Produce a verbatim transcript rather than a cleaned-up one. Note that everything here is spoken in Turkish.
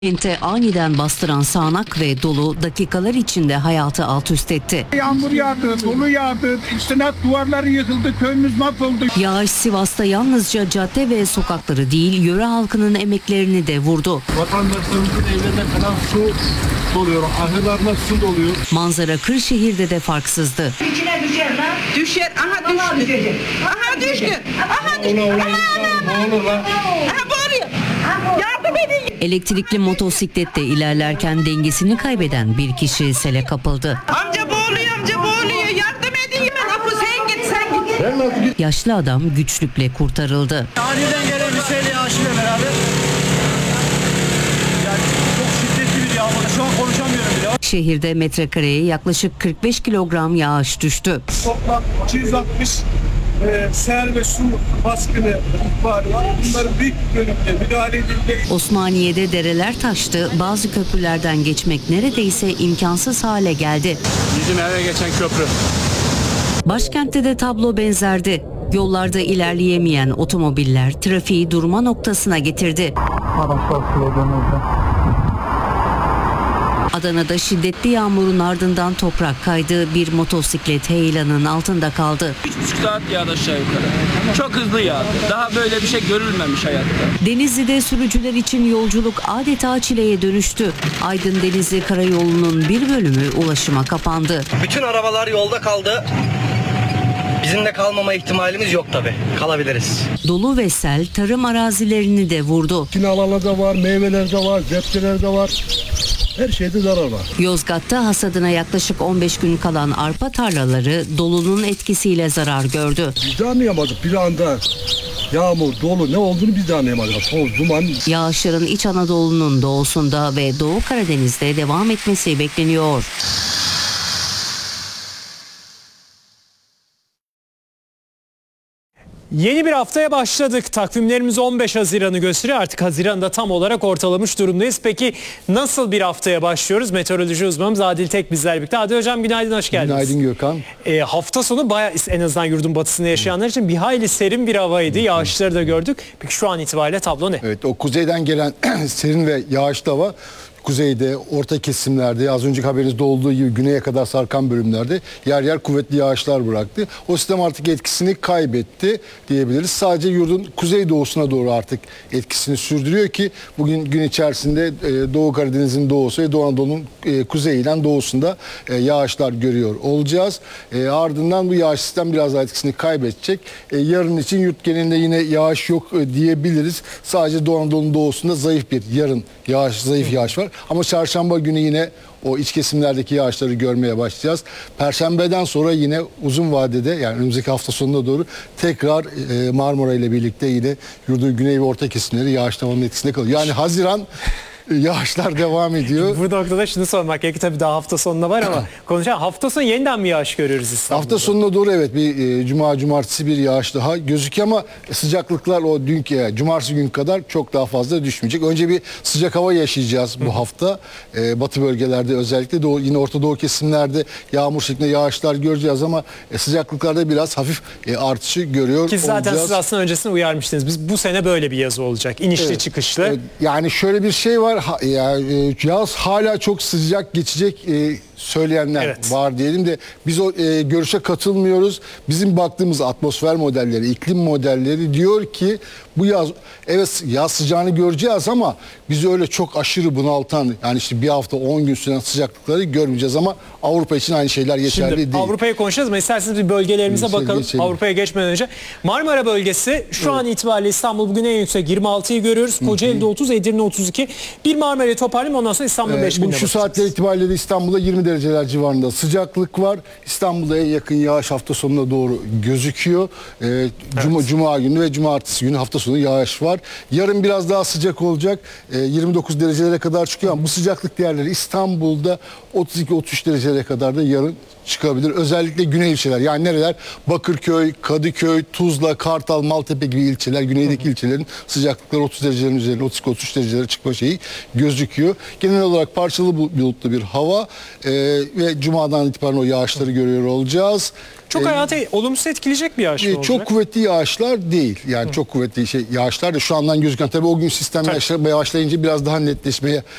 Kente aniden bastıran sağanak ve dolu dakikalar içinde hayatı alt üst etti. Yağmur yağdı, dolu yağdı, istinat duvarları yıkıldı, köyümüz mahvoldu. Yağış Sivas'ta yalnızca cadde ve sokakları değil, yöre halkının emeklerini de vurdu. Vatandaşlarımızın evlerine falan su doluyor, ahırlarına su doluyor. Manzara Kırşehir'de de farksızdı. İçine düşer lan. Düşer. Aha düştü. Aha düştü. Aha düştü. Ona ulan boğulurlar. Aha boğuluyor. Yardım edin. Elektrikli motosiklette ilerlerken dengesini kaybeden bir kişi sele kapıldı. Amca boğuluyor, amca boğuluyor. Yardım edin. Apo sen git, sen git. Yaşlı adam güçlükle kurtarıldı. Aniden gelen bir şeyle yağışıyla beraber. Yani çok şiddetli bir yağmur. Şu an konuşamıyorum bile. Şehirde metrekareye yaklaşık kırk beş kilogram yağış düştü. Toplam iki yüz altmış e, sel ve su baskını ihbarı var. Bunların büyük bir bölümde müdahale edildi. Osmaniye'de dereler taştı, bazı köprülerden geçmek neredeyse imkansız hale geldi. Bizim eve geçen köprü. Başkentte de tablo benzerdi. Yollarda ilerleyemeyen otomobiller trafiği durma noktasına getirdi. Adana'da şiddetli yağmurun ardından toprak kaydı, bir motosiklet heyelanın altında kaldı. üç buçuk saat yağdı aşağı yukarı. Çok hızlı yağdı. Daha böyle bir şey görülmemiş hayatta. Denizli'de sürücüler için yolculuk adeta çileye dönüştü. Aydın Denizli Karayolu'nun bir bölümü ulaşıma kapandı. Bütün arabalar yolda kaldı. Bizim de kalmama ihtimalimiz yok tabii. Kalabiliriz. Dolu ve sel tarım arazilerini de vurdu. Kinalarla da var, meyveler de var, zepçeler de var. Her şeyde zarar var. Yozgat'ta hasadına yaklaşık on beş gün kalan arpa tarlaları dolunun etkisiyle zarar gördü. Biz de anlayamadık bir anda yağmur, dolu ne olduğunu biz de anlayamadık. Toz, duman. Yağışların İç Anadolu'nun doğusunda ve Doğu Karadeniz'de devam etmesi bekleniyor. Yeni bir haftaya başladık. Takvimlerimiz on beş Haziran'ı gösteriyor. Artık Haziran'da tam olarak ortalamış durumdayız. Peki nasıl bir haftaya başlıyoruz? Meteoroloji uzmanımız Adil Tek bizlerle birlikte. Adil Hocam günaydın, hoş geldiniz. Günaydın Gökhan. E, hafta sonu bayağı, en azından yurdun batısında yaşayanlar için bir hayli serin bir havaydı. Yağışları da gördük. Peki şu an itibariyle tablo ne? Evet, o kuzeyden gelen serin ve yağışlı hava kuzeyde, orta kesimlerde, az önceki haberinizde olduğu gibi güneye kadar sarkan bölümlerde yer yer kuvvetli yağışlar bıraktı. O sistem artık etkisini kaybetti diyebiliriz. Sadece yurdun kuzeydoğusuna doğru artık etkisini sürdürüyor ki bugün gün içerisinde e, Doğu Karadeniz'in doğusu ve Doğu Anadolu'nun e, kuzeyiyle doğusunda e, yağışlar görüyor olacağız. E, ardından bu yağış sistem biraz daha etkisini kaybedecek. E, yarın için yurt genelinde yine yağış yok e, diyebiliriz. Sadece Doğu Anadolu'nun doğusunda zayıf bir yarın yağış, zayıf yağış var. Ama çarşamba günü yine o iç kesimlerdeki yağışları görmeye başlayacağız. Perşembeden sonra yine uzun vadede, yani önümüzdeki hafta sonuna doğru tekrar e, Marmara ile birlikte yine yurdun güney ve orta kesimleri yağışlamanın etkisinde kalıyor. Yani Haziran yağışlar devam ediyor. Bu noktada şunu sormak gerekir, tabii daha hafta sonuna var ama konuşalım. Hafta sonu yeniden mi yağış görüyoruz İstanbul'da? Hafta sonuna doğru evet bir e, cuma cumartesi bir yağış daha gözüküyor ama sıcaklıklar o dünkü yani, cumartesi gün kadar çok daha fazla düşmeyecek. Önce bir sıcak hava yaşayacağız bu hafta. E, batı bölgelerde özellikle doğu, yine Orta Doğu kesimlerde yağmur şeklinde yağışlar göreceğiz ama e, sıcaklıklarda biraz hafif e, artışı görüyor Ki zaten olacağız. siz aslında öncesinde uyarmıştınız. Biz bu sene böyle bir yaz olacak. İnişli Evet. çıkışlı. Evet. Yani şöyle bir şey var. Ha, yani, yaz hala çok sıcak geçecek e, söyleyenler Evet. var diyelim de biz o e, görüşe katılmıyoruz. Bizim baktığımız atmosfer modelleri, iklim modelleri diyor ki bu yaz evet yaz sıcağını göreceğiz ama bizi öyle çok aşırı bunaltan, yani işte bir hafta on gün süren sıcaklıkları görmeyeceğiz ama Avrupa için aynı şeyler geçerli Şimdi değil. Avrupa'ya konuşacağız ama isterseniz bir bölgelerimize Geçelim, bakalım. geçelim. Avrupa'ya geçmeden önce Marmara bölgesi şu Evet. an itibariyle İstanbul bugün en yüksek yirmi altıyı görüyoruz. Kocaeli'de otuz, Edirne otuz iki. Bir Marmara'yı toparlayayım, ondan sonra İstanbul Ee, beş bu bine şu bakacağız. saatler itibariyle de İstanbul'da yirmi dereceler civarında sıcaklık var. İstanbul'da en yakın yağış hafta sonuna doğru gözüküyor. Ee, Cuma, Evet. Cuma günü ve cumartesi günü hafta sonu yağış var. Yarın biraz daha sıcak olacak. Ee, yirmi dokuz derecelere kadar çıkıyor ama bu sıcaklık değerleri İstanbul'da otuz iki otuz üç derecelere kadar da yarın çıkabilir. Özellikle güney ilçeler, yani nereler? Bakırköy, Kadıköy, Tuzla, Kartal, Maltepe gibi ilçeler, güneydeki ilçelerin sıcaklıkları otuz derecelerin üzerinde, otuz otuz derecelere çıkma şeyi gözüküyor. Genel olarak parçalı bulutlu bir hava e, ve cumadan itibaren o yağışları görüyor olacağız. Çok E, hayatı olumsuz etkileyecek bir yağış mı e, olacak? Çok kuvvetli yağışlar değil. Yani çok kuvvetli şey yağışlar da şu andan gözüken, tabii o gün sistem yağışlar yavaşlayınca biraz daha netleşmeye